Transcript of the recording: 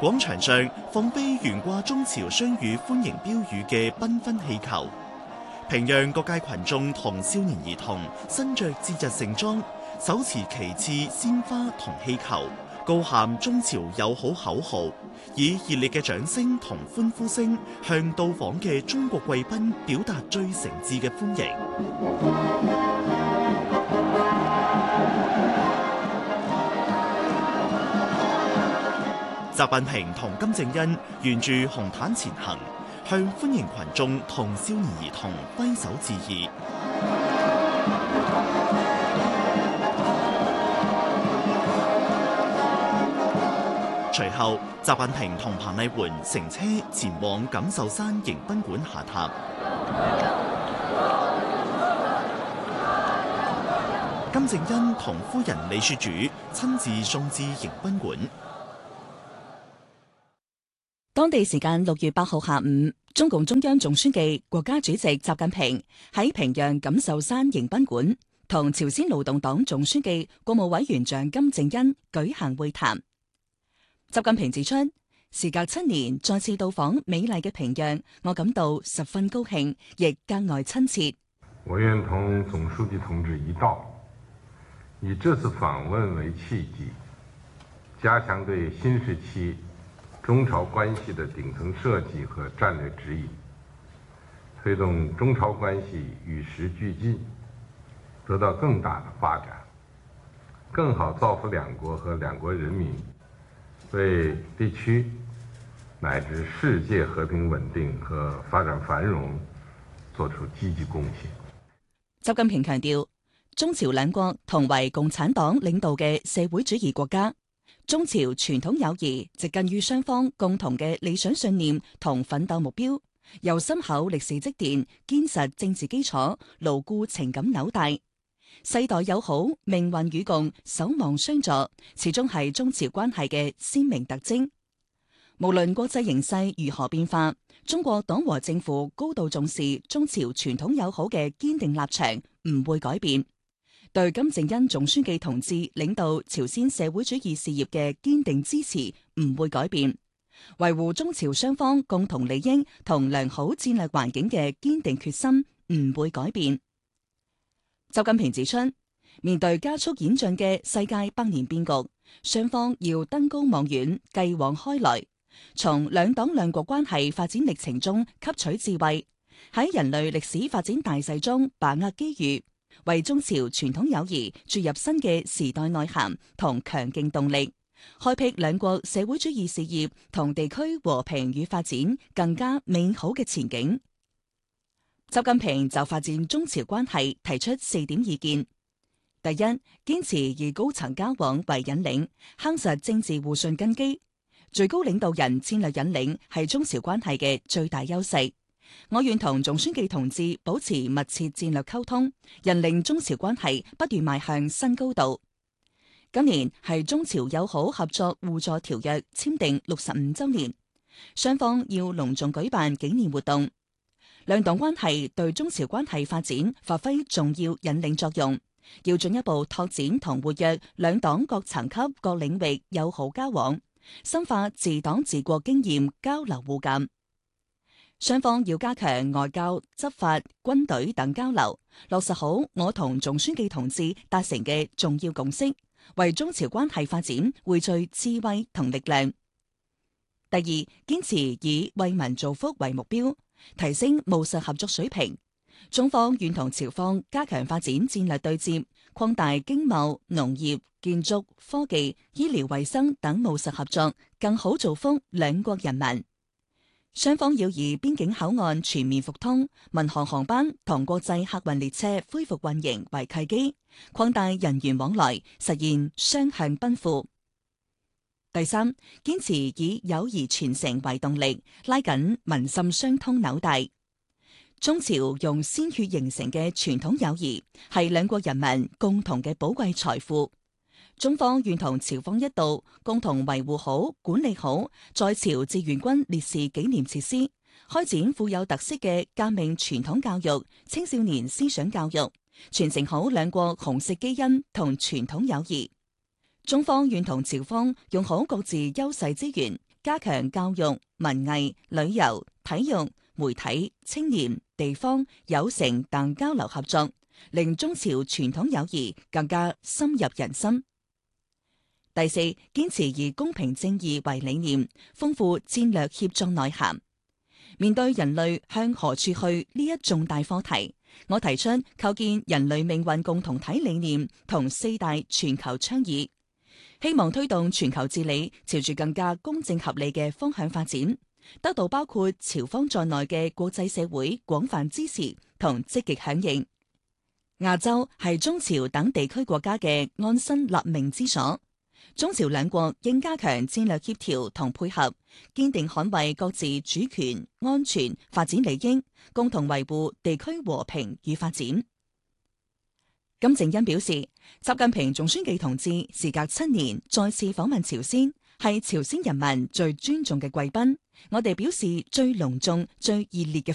廣場上放飛懸掛中朝雙語歡迎標語嘅繽紛氣球。平壤各界群眾同少年兒童身着節日盛裝，手持旗幟、鮮花同氣球，高喊中朝友好口號，以熱烈嘅掌聲同歡呼聲向到訪嘅中國貴賓表達最誠摯嘅歡迎。習近平同金正恩沿住紅毯前行，向歡迎群眾同少年兒童揮手致意。隨後，習近平同彭麗媛乘車前往錦繡山迎賓館下榻。金正恩同夫人李雪主親自送至迎賓館。 當地時間6月8號下午，中共中央總書記、國家主席習近平喺平壤錦繡山迎賓館同朝鮮勞動黨總書記、國務委員長金正恩舉行會談。習近平指出，時隔7年再次到訪美麗嘅平壤，我感到十分高興，亦格外親切。 我願同總書記同志一道，以這次訪問為契機，加強對新時期中朝關係的頂層設計和戰略指引，推動中朝關係與時俱進，得到更大的發展，更好造福兩國和兩國人民，為地區乃至世界和平穩定和發展繁榮作出積極貢獻。 習近平強調，中朝兩國同為共產黨領導嘅社會主義國家。中朝傳統友誼植根於雙方共同嘅理想信念同奮鬥目標，由深厚歷史積澱、堅實政治基礎、牢固情感紐帶，世代友好、命運與共、守望相助，始終係中朝關係嘅鮮明特徵。無論國際形勢如何變化，中國黨和政府高度重視中朝傳統友好嘅堅定立場唔會改變。對金正恩總書記同志領導朝鮮社會主義事業嘅堅定支持唔會改變，維護中朝雙方共同利益同良好戰略環境嘅堅定決心唔會改變。習近平指出，面對加速演進嘅世界百年變局，雙方要登高望遠，繼往開來，從兩黨兩國關係發展歷程中吸取智慧，喺人類歷史發展大勢中把握機遇，為中朝傳統友誼注入新嘅時代內涵同強勁動力，開闢兩國社會主義事業同地區和平與發展更加美好嘅前景。習近平就發展中朝關係提出4點意見：第一，堅持以高層交往為引領，夯實政治互信根基。最高領導人戰略引領係中朝關係嘅最大優勢。我願同總書記同志保持密切戰略溝通，引領中朝關係不斷邁向新高度。今年係中朝友好合作互助條約簽訂65周年，雙方要隆重舉辦紀念活動。兩黨關係對中朝關係發展發揮重要引領作用，要進一步拓展同活躍兩黨各層級各領域友好交往，深化治黨治國經驗交流互鑒。雙方要加強外交、執法、軍隊等交流，落實好我同總書記同志達成嘅重要共識，為中朝關係發展匯聚智慧同力量。第二，堅持以為民造福為目標，提升務實合作水平。中方願同朝方加強發展戰略對接，擴大經貿、農業、建築、科技、醫療衛生等務實合作，更好造福兩國人民。雙方要以邊境口岸全面復通、民航航班同國際客運列車恢復運營為契機，擴大人員往來，實現雙向奔赴。第三，堅持以友誼傳承為動力，拉緊民心相通紐帶。中朝用鮮血形成嘅傳統友誼，係兩國人民共同嘅寶貴財富。中方願同朝方一道，共同維護好、管理好在朝志願軍烈士紀念設施，開展富有特色嘅革命傳統教育、青少年思想教育，傳承好兩國紅色基因同傳統友誼。中方願同朝方用好各自優勢資源， 加強教育、文藝、旅遊、體育、媒體、青年、地方、有城等交流合作，令中朝傳統友誼更加深入人心。第四，堅持以公平正義為理念，豐富戰略協作內涵。面對人類向何處去呢一重大課題，我提出構建人類命運共同體理念同4大全球倡議，希望推動全球治理朝住更加公正合理嘅方向發展，得到包括朝方在內嘅國際社會廣泛支持同積極響應。亞洲係中朝等地區國家嘅安身立命之所，中朝兩國應加強戰略協調同配合，堅定捍衛各自主權、安全、發展利益，共同維護地區和平與發展。金正恩表示，習近平總書記同志時隔7年再次訪問朝鮮，係朝鮮人民最尊重嘅貴賓，我哋表示最隆重、最熱烈嘅